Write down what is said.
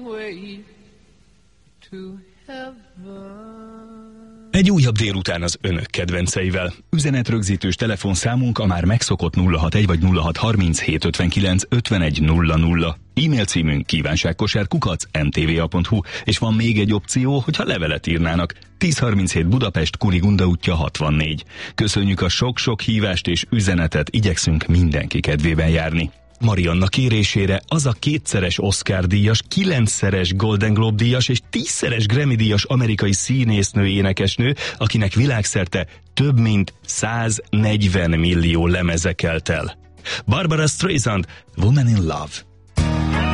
way to heaven. Egy újabb délután az önök kedvenceivel. Üzenetrögzítős telefonszámunk a már megszokott 061 vagy 0637 59 51 00. E-mail címünk kívánságkosár@mtva.hu, és van még egy opció, hogyha levelet írnának. 1037 Budapest, Kunigunda útja 64. Köszönjük a sok-sok hívást és üzenetet, igyekszünk mindenki kedvében járni. Marianna kérésére az a 2-szeres Oscar-díjas, 9-szeres Golden Globe-díjas és 10-szeres Grammy-díjas amerikai színésznő, énekesnő, akinek világszerte több mint 140 millió lemeze kelt el. Barbara Streisand, Woman in Love.